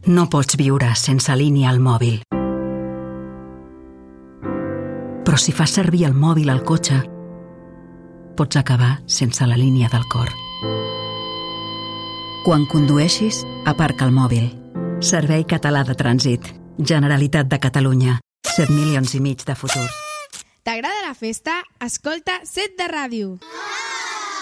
No pots viure sense línia al mòbil. Però si fas servir el mòbil al cotxe, pots acabar sense la línia del cor. Quan condueixis, aparca el mòbil. Servei Català de Trànsit. Generalitat de Catalunya. 7 milions i mig de futurs. T'agrada la festa? Escolta 7 de ràdio.